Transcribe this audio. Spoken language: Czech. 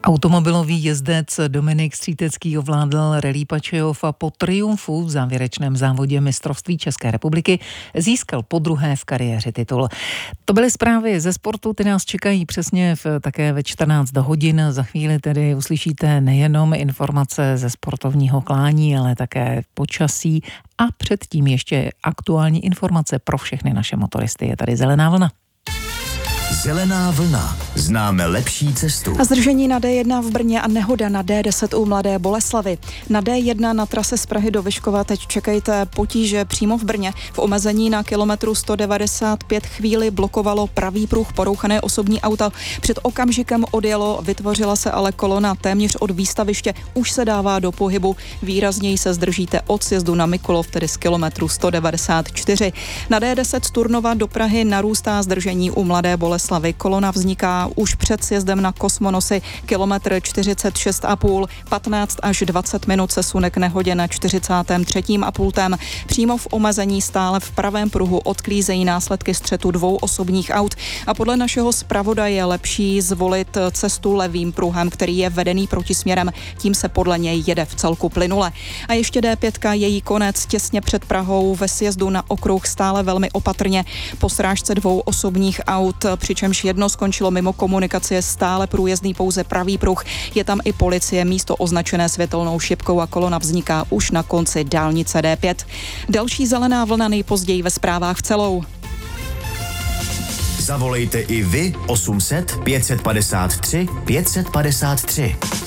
Automobilový jezdec Dominik Střítecký ovládl Rallye Pačajov a po triumfu v závěrečném závodě mistrovství České republiky získal podruhé v kariéře titul. To byly zprávy ze sportu, ty nás čekají přesně také ve 14 hodin. Za chvíli tedy uslyšíte nejenom informace ze sportovního klání, ale také počasí a předtím ještě aktuální informace pro všechny naše motoristy. Je tady Zelená vlna. Zelená vlna. Známe lepší cestu. A zdržení na D1 v Brně a nehoda na D10 u Mladé Boleslavi. Na D1 na trase z Prahy do Vyškova teď čekejte potíže přímo v Brně. V omezení na kilometru 195 chvíli blokovalo pravý pruh porouchané osobní auta. Před okamžikem odjelo, vytvořila se ale kolona téměř od výstaviště. Už se dává do pohybu. Výrazněji se zdržíte od sjezdu na Mikulov, tedy z kilometru 194. Na D10 z Turnova do Prahy narůstá zdržení u Mladé Boleslavy. Kolona vzniká už před sjezdem na Kosmonosy, kilometr 46,5, 15 až 20 minut se sune k nehodě na 43,5 pultem. Přímo v omezení stále v pravém pruhu odklízejí následky střetu dvou osobních aut a podle našeho zpravodaje je lepší zvolit cestu levým pruhem, který je vedený protisměrem, tím se podle něj jede v celku plynule. A ještě D5, její konec těsně před Prahou ve sjezdu na okruh stále velmi opatrně. Po srážce dvou osobních aut, přičemž jedno skončilo mimo komunikaci, je stále průjezdný pouze pravý pruh. Je tam i policie, místo označené světelnou šipkou a kolona vzniká už na konci dálnice D5. Další zelená vlna nejpozději ve zprávách v celou. Zavolejte i vy 800 553 553.